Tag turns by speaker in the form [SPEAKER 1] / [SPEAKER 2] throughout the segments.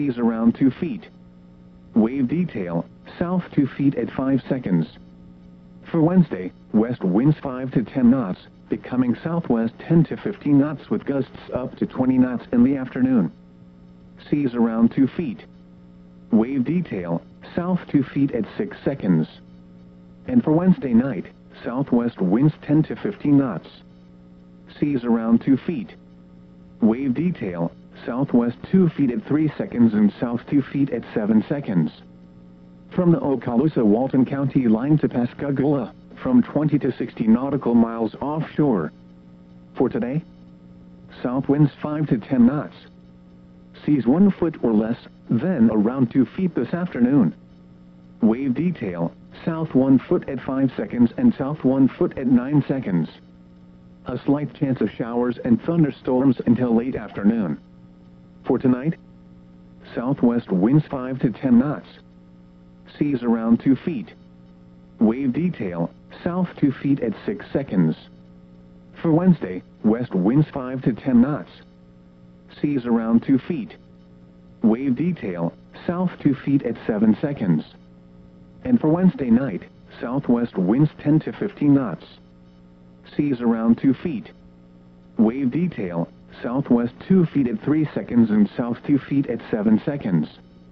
[SPEAKER 1] Seas around 2 feet. Wave detail, south 2 feet at 5 seconds. For Wednesday, west winds 5 to 10 knots, becoming southwest 10 to 15 knots with gusts up to 20 knots in the afternoon. Seas around 2 feet. Wave detail, south 2 feet at 6 seconds. And for Wednesday night, southwest winds 10 to 15 knots. Seas around 2 feet. Wave detail, southwest 2 feet at 3 seconds and south 2 feet at 7 seconds. From the Okaloosa-Walton County line to Pascagoula, from 20 to 60 nautical miles offshore. For today, south winds 5 to 10 knots. Seas 1 foot or less, then around 2 feet this afternoon. Wave detail, south 1 foot at 5 seconds and south 1 foot at 9 seconds. A slight chance of showers and thunderstorms until late afternoon. For tonight, southwest winds 5 to 10 knots. Seas around 2 feet. Wave detail, south 2 feet at 6 seconds. For Wednesday, west winds 5 to 10 knots. Seas around 2 feet. Wave detail, south 2 feet at 7 seconds. And for Wednesday night, southwest winds 10 to 15 knots. Seas around 2 feet. Wave detail, southwest 2 feet at 3 seconds and south 2 feet at 7 seconds.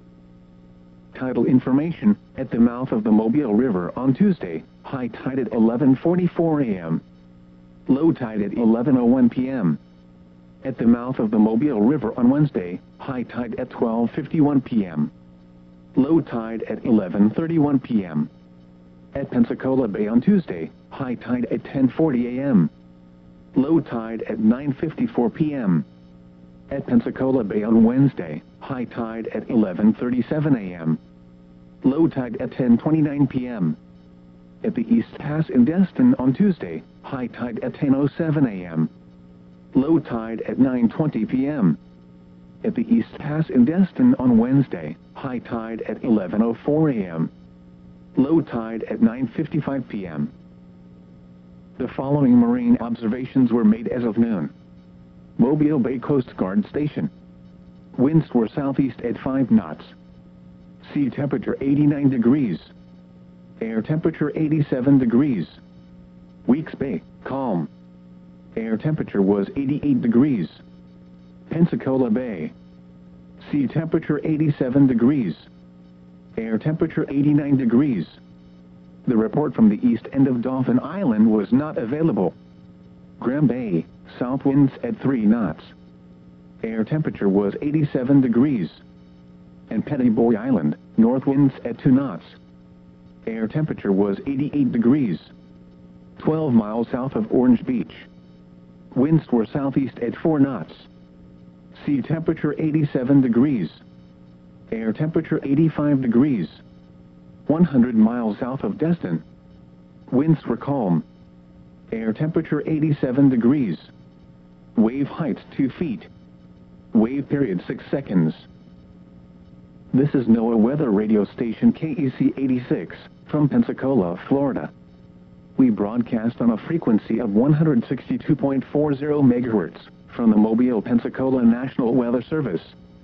[SPEAKER 1] Tidal information, at the mouth of the Mobile River on Tuesday, high tide at 11:44 a.m. Low tide at 11:01 p.m. At the mouth of the Mobile River on Wednesday, high tide at 12:51 p.m. Low tide at 11:31 p.m. At Pensacola Bay on Tuesday, high tide at 10:40 a.m. Low tide at 9:54 p.m. At Pensacola Bay on Wednesday, high tide at 11:37 a.m. Low tide at 10:29 p.m. At the East Pass in Destin on Tuesday, high tide at 10:07 a.m. Low tide at 9:20 p.m. At the East Pass in Destin on Wednesday, high tide at 11:04 a.m. Low tide at 9:55 p.m. The following marine observations were made as of noon. Mobile Bay Coast Guard Station. Winds were southeast at 5 knots. Sea temperature 89 degrees. Air temperature 87 degrees. Weeks Bay, calm. Air temperature was 88 degrees. Pensacola Bay. Sea temperature 87 degrees. Air temperature 89 degrees. The report from the east end of Dauphin Island was not available. Graham Bay, south winds at 3 knots. Air temperature was 87 degrees. And Petty Boy Island, north winds at 2 knots. Air temperature was 88 degrees. 12 miles south of Orange Beach. Winds were southeast at 4 knots. Sea temperature 87 degrees. Air temperature 85 degrees. 100 miles south of Destin. Winds were calm. Air temperature 87 degrees. Wave height 2 feet. Wave period 6 seconds. This is NOAA Weather Radio Station KEC 86, from Pensacola, Florida. We broadcast on a frequency of 162.40 MHz, from the Mobile, Pensacola National Weather Service.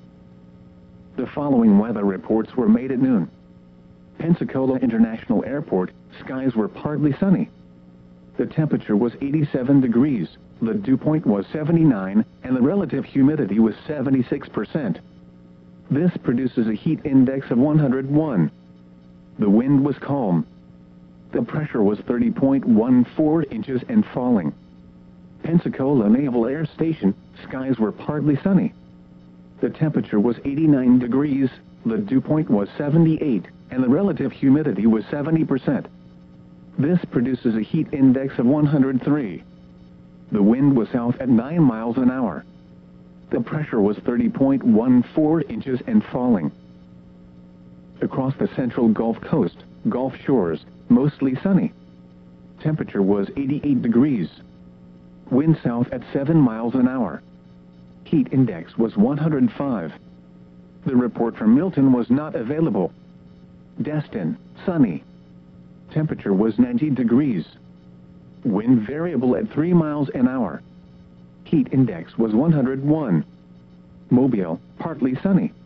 [SPEAKER 1] The following weather reports were made at noon. Pensacola International Airport, skies were partly sunny. The temperature was 87 degrees, the dew point was 79, and the relative humidity was 76%. This produces a heat index of 101. The wind was calm. The pressure was 30.14 inches and falling. Pensacola Naval Air Station, skies were partly sunny. The temperature was 89 degrees, the dew point was 78, and the relative humidity was 70%. This produces a heat index of 103. The wind was south at 9 miles an hour. The pressure was 30.14 inches and falling. Across the central Gulf Coast, Gulf Shores, mostly sunny. Temperature was 88 degrees. Wind south at 7 miles an hour. Heat index was 105. The report from Milton was not available. Destin, sunny. Temperature was 90 degrees. Wind variable at 3 miles an hour. Heat index was 101. Mobile, partly sunny.